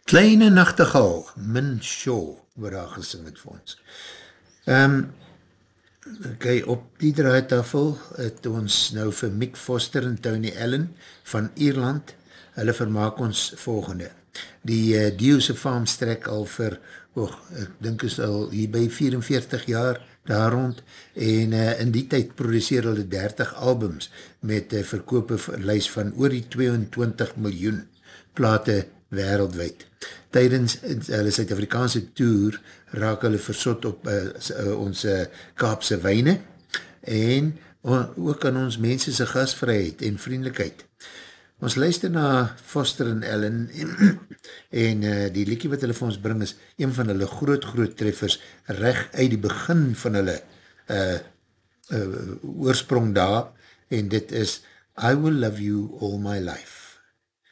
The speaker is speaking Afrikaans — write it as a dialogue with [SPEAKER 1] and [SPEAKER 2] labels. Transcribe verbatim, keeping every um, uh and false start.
[SPEAKER 1] Kleine Nachtegaal, Min Shaw, wat daar gesing het vir ons. Um, okay, op die draaitafel het ons nou vir Mick Foster en Tony Allen van Ierland, hulle vermaak ons volgende. Die uh, Dio'se farm strek al vir, oh, ek dink is al hier by vierenveertig jaar daar rond, en uh, in die tyd produceer hulle dertig albums met uh, verkoop lys van oor die tweeëntwintig miljoen plate wereldwijd. Tydens hulle Suid-Afrikaanse tour raak hulle versot op uh, uh, ons uh, Kaapse wyne en uh, ook aan ons mense se gasvryheid en vriendelikheid. Ons luister na Foster en Allen en, en uh, die liedjie wat hulle vir ons bring is een van hulle groot groot treffers reg uit die begin van hulle uh, uh, oorsprong daar en dit is I Will Love You All My Life.